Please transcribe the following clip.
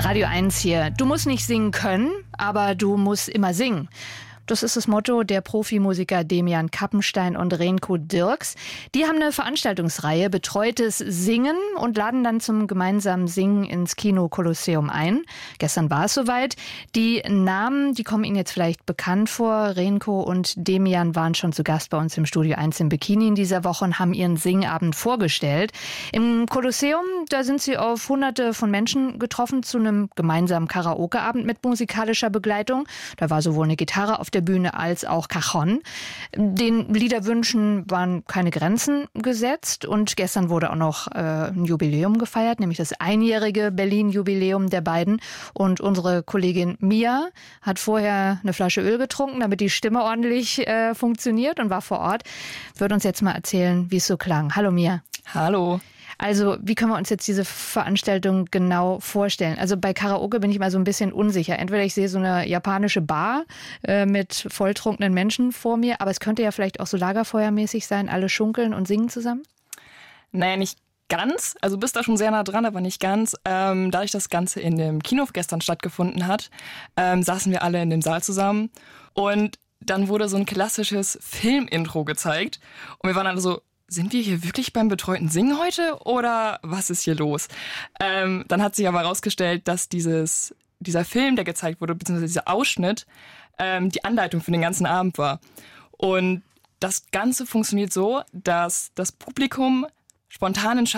Radio 1 hier. Du musst nicht singen können, aber du musst immer singen. Das ist das Motto der Profimusiker Demian Kappenstein und Renko Dirks. Die haben eine Veranstaltungsreihe Betreutes Singen und laden dann zum gemeinsamen Singen ins Kino Kolosseum ein. Gestern war es soweit. Die Namen, die kommen Ihnen jetzt vielleicht bekannt vor. Renko und Demian waren schon zu Gast bei uns im Studio 1 im Bikini in dieser Woche und haben ihren Singabend vorgestellt. Im Kolosseum, da sind sie auf Hunderte von Menschen getroffen zu einem gemeinsamen Karaoke-Abend mit musikalischer Begleitung. Da war sowohl eine Gitarre auf der Bühne als auch Cajon. Den Liederwünschen waren keine Grenzen gesetzt und gestern wurde auch noch ein Jubiläum gefeiert, nämlich das einjährige Berlin-Jubiläum der beiden. Und unsere Kollegin Mia hat vorher eine Flasche Öl getrunken, damit die Stimme ordentlich funktioniert und war vor Ort. Wird uns jetzt mal erzählen, wie es so klang. Hallo Mia. Hallo. Also, wie können wir uns jetzt diese Veranstaltung genau vorstellen? Also bei Karaoke bin ich mal so ein bisschen unsicher. Entweder ich sehe so eine japanische Bar mit volltrunkenen Menschen vor mir, aber es könnte ja vielleicht auch so lagerfeuermäßig sein, alle schunkeln und singen zusammen? Naja, nicht ganz. Also du bist da schon sehr nah dran, aber nicht ganz. Dadurch, dass das Ganze in dem Kino gestern stattgefunden hat, saßen wir alle in dem Saal zusammen und dann wurde so ein klassisches Filmintro gezeigt und wir waren alle so, sind wir hier wirklich beim betreuten Singen heute oder was ist hier los? Dann hat sich aber herausgestellt, dass dieser Film, der gezeigt wurde, beziehungsweise dieser Ausschnitt, die Anleitung für den ganzen Abend war. Und das Ganze funktioniert so, dass das Publikum spontan entscheidet,